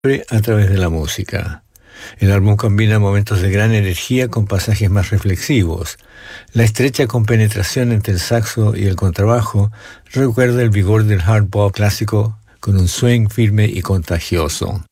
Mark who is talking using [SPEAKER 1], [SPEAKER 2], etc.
[SPEAKER 1] a través de la música. El álbum combina momentos de gran energía con pasajes más reflexivos. La estrecha compenetración entre el saxo y el contrabajo recuerda el vigor del hard bop clásico con un swing firme y contagioso.